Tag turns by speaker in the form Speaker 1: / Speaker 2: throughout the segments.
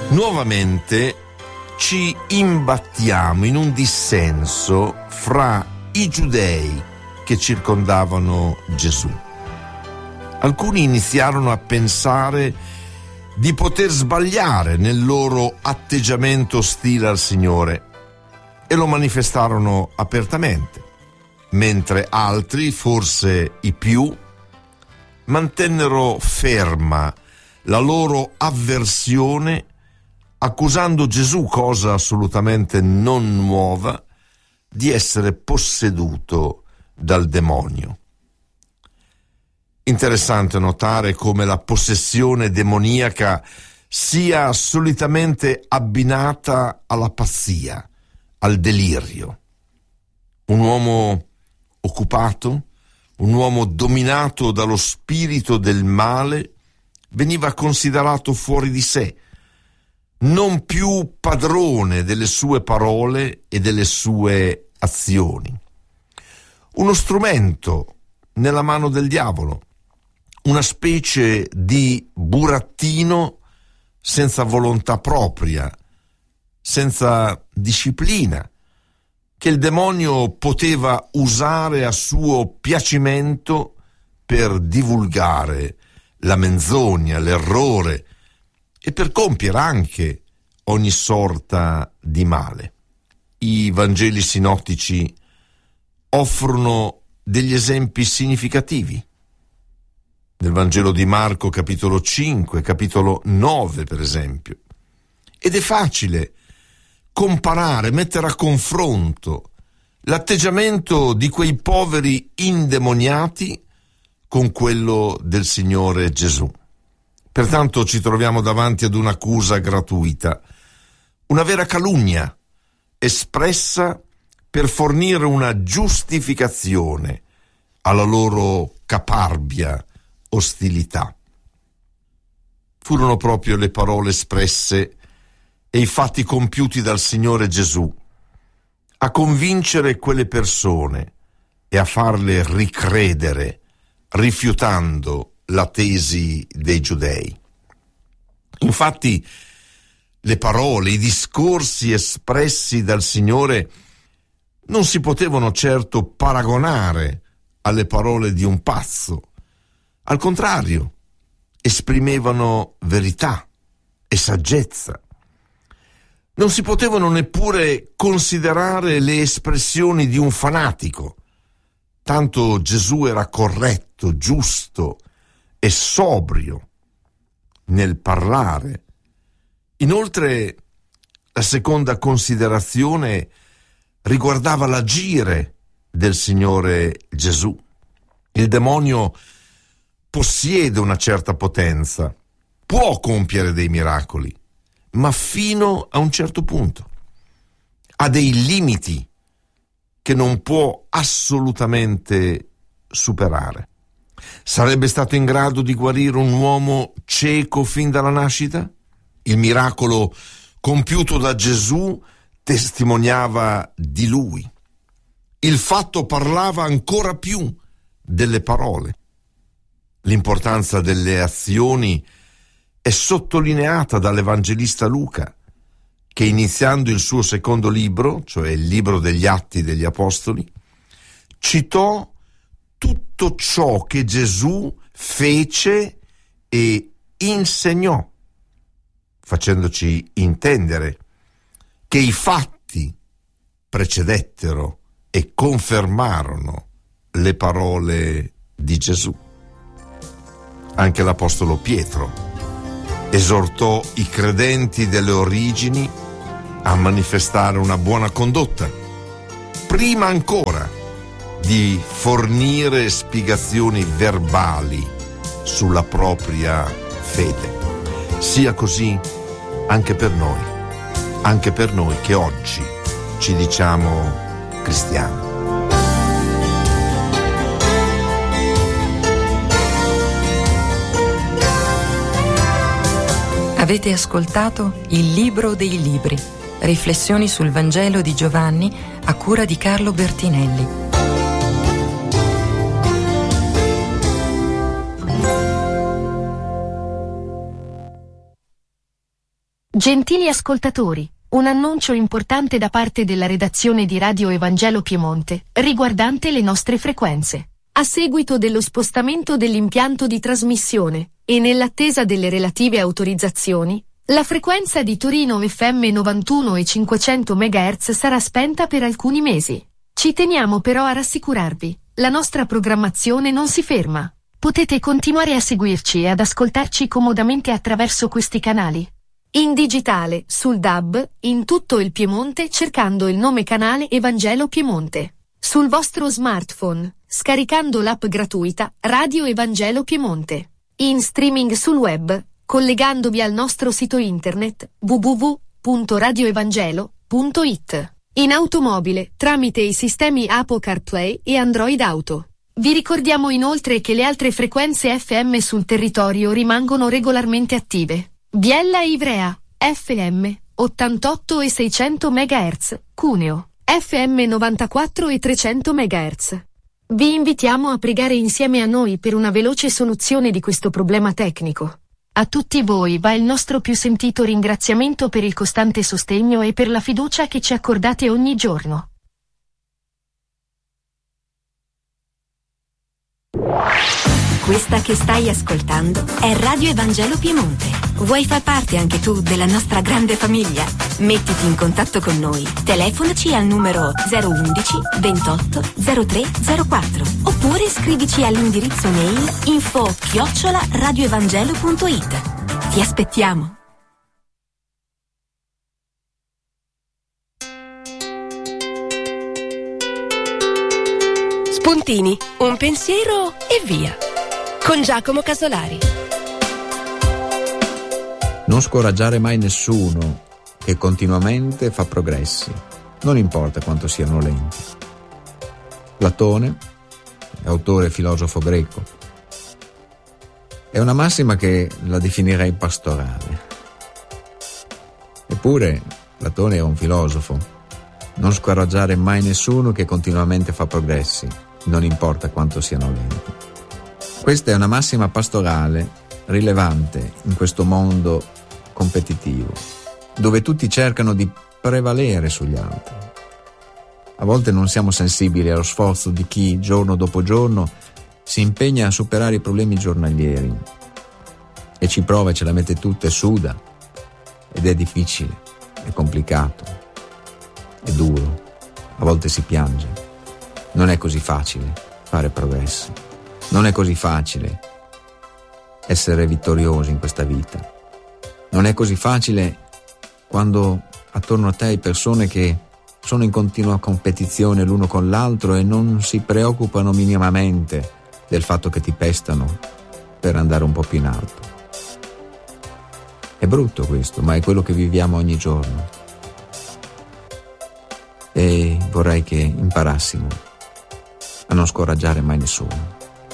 Speaker 1: Nuovamente ci imbattiamo in un dissenso fra i giudei che circondavano Gesù. Alcuni iniziarono a pensare di poter sbagliare nel loro atteggiamento ostile al Signore e lo manifestarono apertamente, mentre altri, forse i più, mantennero ferma la loro avversione, accusando Gesù, cosa assolutamente non nuova, di essere posseduto dal demonio. Interessante notare come la possessione demoniaca sia solitamente abbinata alla pazzia, al delirio. Un uomo occupato, un uomo dominato dallo spirito del male, veniva considerato fuori di sé, non più padrone delle sue parole e delle sue azioni. Uno strumento nella mano del diavolo, una specie di burattino senza volontà propria, senza disciplina, che il demonio poteva usare a suo piacimento per divulgare la menzogna, l'errore e per compiere anche ogni sorta di male. I Vangeli sinottici offrono degli esempi significativi. Nel Vangelo di Marco, capitolo 5, capitolo 9, per esempio. Ed è facile comparare, mettere a confronto l'atteggiamento di quei poveri indemoniati con quello del Signore Gesù. Pertanto ci troviamo davanti ad un'accusa gratuita, una vera calunnia, espressa per fornire una giustificazione alla loro caparbia ostilità. Furono proprio le parole espresse e i fatti compiuti dal Signore Gesù a convincere quelle persone e a farle ricredere, rifiutando la tesi dei giudei. Infatti, le parole, i discorsi espressi dal Signore non si potevano certo paragonare alle parole di un pazzo. Al contrario, esprimevano verità e saggezza. Non si potevano neppure considerare le espressioni di un fanatico, tanto Gesù era corretto, giusto e sobrio nel parlare. Inoltre, la seconda considerazione riguardava l'agire del Signore Gesù. Il demonio possiede una certa potenza, può compiere dei miracoli, ma fino a un certo punto. Ha dei limiti che non può assolutamente superare. Sarebbe stato in grado di guarire un uomo cieco fin dalla nascita? Il miracolo compiuto da Gesù testimoniava di lui. Il fatto parlava ancora più delle parole. L'importanza delle azioni è sottolineata dall'Evangelista Luca, che iniziando il suo secondo libro, cioè il libro degli Atti degli Apostoli, citò tutto ciò che Gesù fece e insegnò, facendoci intendere che i fatti precedettero e confermarono le parole di Gesù. Anche l'Apostolo Pietro esortò i credenti delle origini a manifestare una buona condotta, prima ancora di fornire spiegazioni verbali sulla propria fede. Sia così anche per noi che oggi ci diciamo cristiani.
Speaker 2: Avete ascoltato Il Libro dei Libri, riflessioni sul Vangelo di Giovanni a cura di Carlo Bertinelli.
Speaker 3: Gentili ascoltatori, un annuncio importante da parte della redazione di Radio Evangelo Piemonte, riguardante le nostre frequenze. A seguito dello spostamento dell'impianto di trasmissione, e nell'attesa delle relative autorizzazioni, la frequenza di Torino FM 91 e 500 MHz sarà spenta per alcuni mesi. Ci teniamo però a rassicurarvi, la nostra programmazione non si ferma. Potete continuare a seguirci e ad ascoltarci comodamente attraverso questi canali. In digitale, sul DAB, in tutto il Piemonte cercando il nome canale Evangelo Piemonte. Sul vostro smartphone, scaricando l'app gratuita Radio Evangelo Piemonte. In streaming sul web, collegandovi al nostro sito internet www.radioevangelo.it. In automobile, tramite i sistemi Apple CarPlay e Android Auto. Vi ricordiamo inoltre che le altre frequenze FM sul territorio rimangono regolarmente attive. Biella e Ivrea, FM, 88 e 600 MHz, Cuneo, FM 94 e 300 MHz. Vi invitiamo a pregare insieme a noi per una veloce soluzione di questo problema tecnico. A tutti voi va il nostro più sentito ringraziamento per il costante sostegno e per la fiducia che ci accordate ogni giorno.
Speaker 4: Questa che stai ascoltando è Radio Evangelo Piemonte. Vuoi far parte anche tu della nostra grande famiglia? Mettiti in contatto con noi. Telefonaci al numero 011 28 03 04 oppure scrivici all'indirizzo mail info@radioevangelo.it. Ti aspettiamo.
Speaker 5: Spuntini, un pensiero e via. Con Giacomo Casolari.
Speaker 6: Non scoraggiare mai nessuno che continuamente fa progressi, non importa quanto siano lenti. Platone, autore e filosofo greco, è una massima che la definirei pastorale. Eppure Platone era un filosofo. Non scoraggiare mai nessuno che continuamente fa progressi, non importa quanto siano lenti. Questa è una massima pastorale rilevante in questo mondo competitivo, dove tutti cercano di prevalere sugli altri. A volte non siamo sensibili allo sforzo di chi, giorno dopo giorno, si impegna a superare i problemi giornalieri e ci prova e ce la mette tutta e suda, ed è difficile, è complicato, è duro, a volte si piange. Non è così facile fare progressi. Non è così facile essere vittoriosi in questa vita. Non è così facile quando attorno a te hai persone che sono in continua competizione l'uno con l'altro e non si preoccupano minimamente del fatto che ti pestano per andare un po' più in alto. È brutto questo, ma è quello che viviamo ogni giorno. E vorrei che imparassimo a non scoraggiare mai nessuno,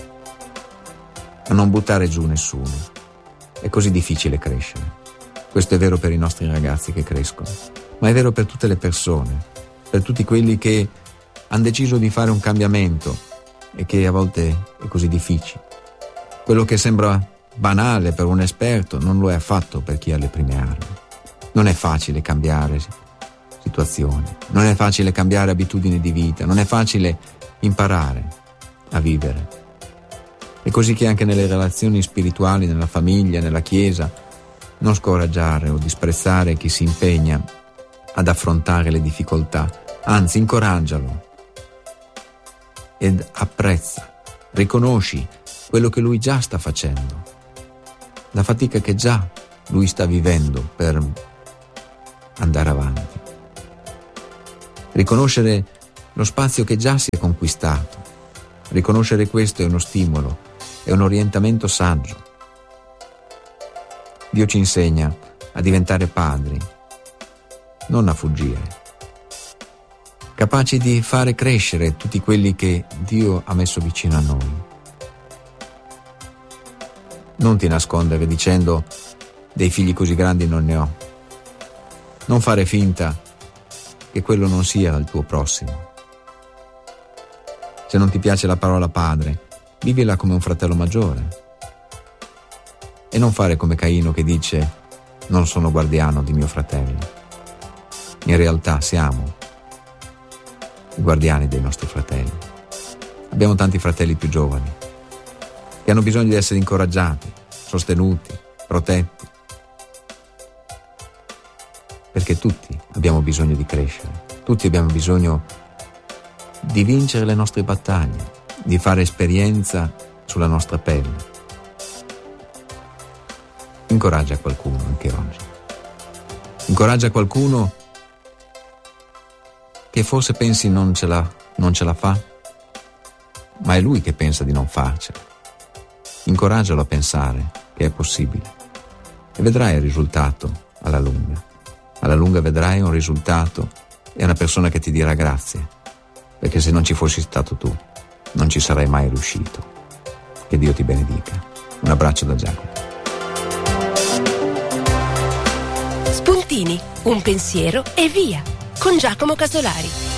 Speaker 6: a non buttare giù nessuno. È così difficile crescere. Questo è vero per i nostri ragazzi che crescono, ma è vero per tutte le persone, per tutti quelli che hanno deciso di fare un cambiamento e che a volte è così difficile. Quello che sembra banale per un esperto non lo è affatto per chi ha le prime armi. Non è facile cambiare situazioni, non è facile cambiare abitudini di vita, non è facile imparare a vivere. È così che anche nelle relazioni spirituali, nella famiglia, nella chiesa, non scoraggiare o disprezzare chi si impegna ad affrontare le difficoltà, anzi incoraggialo ed apprezza, riconosci quello che lui già sta facendo, la fatica che già lui sta vivendo per andare avanti. Riconoscere lo spazio che già si è conquistato. Riconoscere questo è uno stimolo, è un orientamento saggio. Dio ci insegna a diventare padri, non a fuggire, capaci di fare crescere tutti quelli che Dio ha messo vicino a noi. Non ti nascondere dicendo dei figli così grandi non ne ho. Non fare finta che quello non sia il tuo prossimo. Se non ti piace la parola padre, vivila come un fratello maggiore. E non fare come Caino che dice: non sono guardiano di mio fratello. In realtà siamo i guardiani dei nostri fratelli. Abbiamo tanti fratelli più giovani che hanno bisogno di essere incoraggiati, sostenuti, protetti, perché tutti abbiamo bisogno di crescere, tutti abbiamo bisogno di vincere le nostre battaglie, di fare esperienza sulla nostra pelle. Incoraggia qualcuno anche oggi. Incoraggia qualcuno che forse pensi non ce la fa, ma è lui che pensa di non farcela. Incoraggialo a pensare che è possibile e vedrai il risultato alla lunga. Alla lunga vedrai un risultato e una persona che ti dirà grazie, perché se non ci fossi stato tu non ci sarei mai riuscito. Che Dio ti benedica. Un abbraccio da Giacomo.
Speaker 5: Spuntini, un pensiero e via, con Giacomo Casolari.